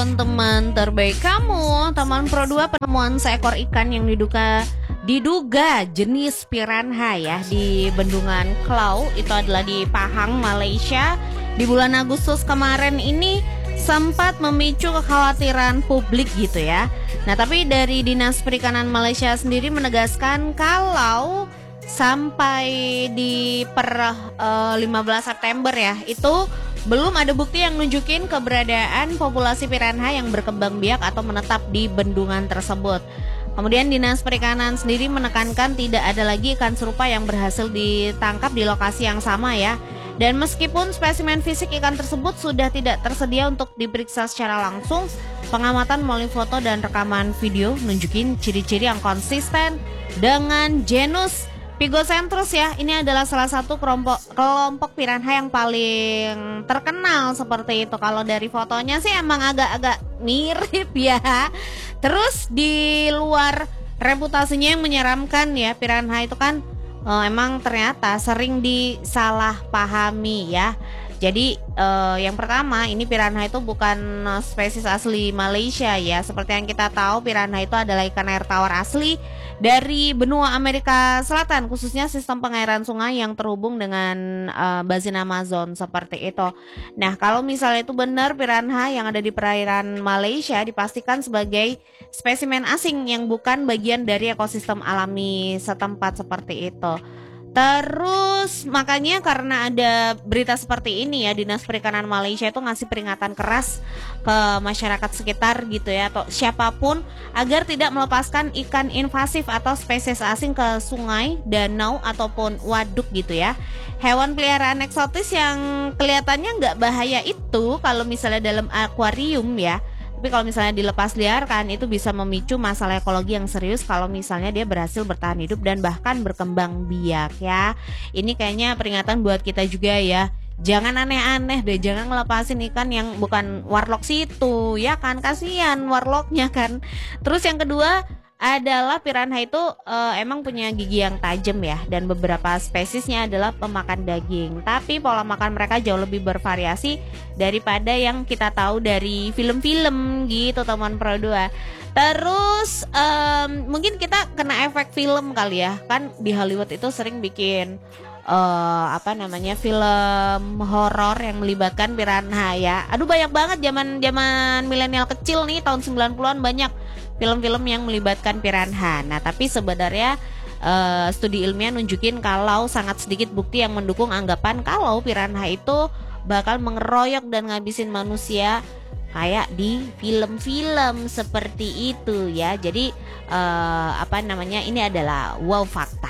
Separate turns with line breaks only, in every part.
teman terbaik kamu. Teman Pro 2 penemuan seekor ikan yang diduga jenis piranha ya di Bendungan Klau, itu adalah di Pahang, Malaysia. Di bulan Agustus kemarin ini sempat memicu kekhawatiran publik gitu ya. Nah, tapi dari Dinas Perikanan Malaysia sendiri menegaskan kalau sampai di 15 September ya, itu belum ada bukti yang nunjukin keberadaan populasi piranha yang berkembang biak atau menetap di bendungan tersebut. Kemudian Dinas Perikanan sendiri menekankan tidak ada lagi ikan serupa yang berhasil ditangkap di lokasi yang sama ya. Dan meskipun spesimen fisik ikan tersebut sudah tidak tersedia untuk diperiksa secara langsung, pengamatan melalui foto dan rekaman video nunjukin ciri-ciri yang konsisten dengan genus Pygocentrus ya. Ini adalah salah satu kelompok piranha yang paling terkenal seperti itu. Kalau dari fotonya sih emang agak-agak mirip ya. Terus di luar reputasinya yang menyeramkan ya, piranha itu kan emang ternyata sering disalahpahami ya. Jadi yang pertama, ini piranha itu bukan spesies asli Malaysia ya. Seperti yang kita tahu, piranha itu adalah ikan air tawar asli dari benua Amerika Selatan, khususnya sistem pengairan sungai yang terhubung dengan basin Amazon seperti itu. Nah, kalau misalnya itu benar piranha yang ada di perairan Malaysia dipastikan sebagai spesimen asing yang bukan bagian dari ekosistem alami setempat seperti itu. Terus makanya karena ada berita seperti ini ya, Dinas Perikanan Malaysia itu ngasih peringatan keras ke masyarakat sekitar gitu ya, atau siapapun agar tidak melepaskan ikan invasif atau spesies asing ke sungai, danau ataupun waduk gitu ya. Hewan peliharaan eksotis yang kelihatannya nggak bahaya itu kalau misalnya dalam akuarium ya. Tapi kalau misalnya dilepas liarkan itu bisa memicu masalah ekologi yang serius kalau misalnya dia berhasil bertahan hidup dan bahkan berkembang biak ya. Ini kayaknya peringatan buat kita juga ya. Jangan aneh-aneh deh, jangan ngelepasin ikan yang bukan warlock situ ya kan, kasihan warlocknya kan. Terus yang kedua adalah piranha itu emang punya gigi yang tajam ya, dan beberapa spesiesnya adalah pemakan daging. Tapi pola makan mereka jauh lebih bervariasi daripada yang kita tahu dari film-film gitu teman Pro 2. Terus mungkin kita kena efek film kali ya, kan di Hollywood itu sering bikin film horor yang melibatkan piranha ya. Aduh, banyak banget zaman milenial kecil nih, tahun 90-an banyak film-film yang melibatkan piranha. Nah, tapi sebenarnya studi ilmiah nunjukin kalau sangat sedikit bukti yang mendukung anggapan kalau piranha itu bakal mengeroyok dan ngabisin manusia kayak di film-film seperti itu ya. Jadi ini adalah wow fakta.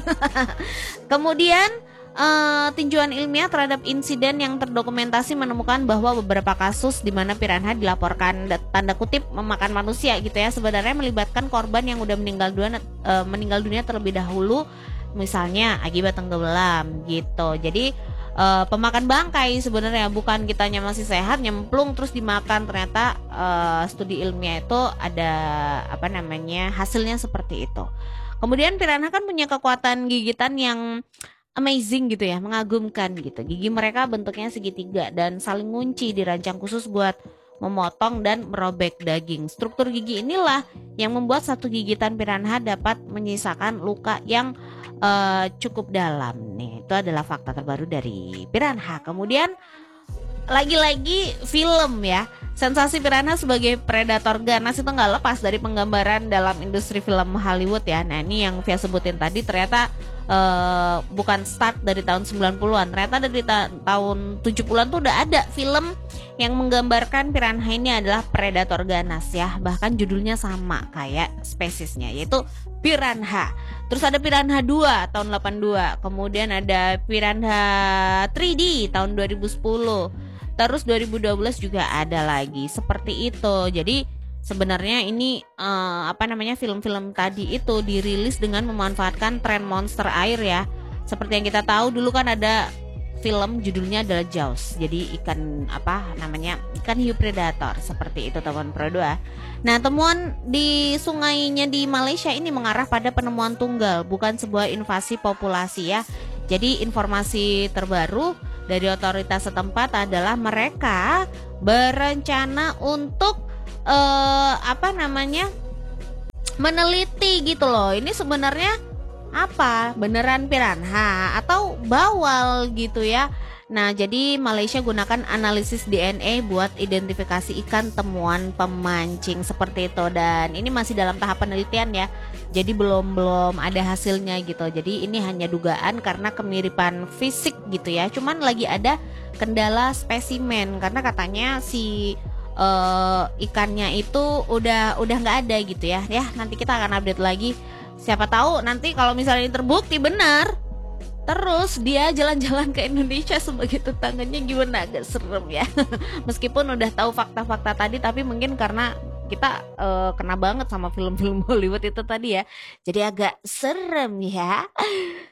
Kemudian tinjauan ilmiah terhadap insiden yang terdokumentasi menemukan bahwa beberapa kasus di mana piranha dilaporkan tanda kutip memakan manusia gitu ya, sebenarnya melibatkan korban yang udah meninggal dunia terlebih dahulu, misalnya akibat tenggelam gitu. Jadi pemakan bangkai sebenarnya, bukan kitanya masih sehat nyemplung terus dimakan. Ternyata studi ilmiah itu ada hasilnya seperti itu. Kemudian piranha kan punya kekuatan gigitan yang amazing gitu ya, mengagumkan gitu. Gigi mereka bentuknya segitiga dan saling ngunci, dirancang khusus buat memotong dan merobek daging. Struktur gigi inilah yang membuat satu gigitan piranha dapat menyisakan luka yang cukup dalam. Nih, itu adalah fakta terbaru dari piranha. Kemudian lagi-lagi film ya. Sensasi piranha sebagai predator ganas itu nggak lepas dari penggambaran dalam industri film Hollywood ya. Nah, ini yang Via sebutin tadi ternyata bukan start dari tahun 90-an. Ternyata dari tahun 70-an tuh udah ada film yang menggambarkan piranha ini adalah predator ganas ya. Bahkan judulnya sama kayak spesiesnya, yaitu piranha. Terus ada Piranha 2 tahun 82. Kemudian ada Piranha 3D tahun 2010. Terus 2012 juga ada lagi seperti itu. Jadi sebenarnya ini film-film tadi itu dirilis dengan memanfaatkan tren monster air ya. Seperti yang kita tahu dulu kan ada film judulnya adalah Jaws. Jadi ikan hiu predator seperti itu teman Pro 2. Nah, temuan di sungainya di Malaysia ini mengarah pada penemuan tunggal, bukan sebuah invasi populasi ya. Jadi informasi terbaru dari otoritas setempat adalah mereka berencana untuk meneliti gitu loh. Ini sebenarnya apa? Beneran piranha atau bawal gitu ya. Nah, jadi Malaysia gunakan analisis DNA buat identifikasi ikan temuan pemancing seperti itu, dan ini masih dalam tahap penelitian ya. Jadi belum ada hasilnya gitu. Jadi ini hanya dugaan karena kemiripan fisik gitu ya. Cuman lagi ada kendala spesimen karena katanya si ikannya itu udah nggak ada gitu ya. Ya, nanti kita akan update lagi. Siapa tahu nanti kalau misalnya ini terbukti benar, terus dia jalan-jalan ke Indonesia sebagai tetangganya, gimana, agak serem ya. Meskipun udah tahu fakta-fakta tadi, tapi mungkin karena kita kena banget sama film-film Hollywood itu tadi ya, jadi agak serem ya.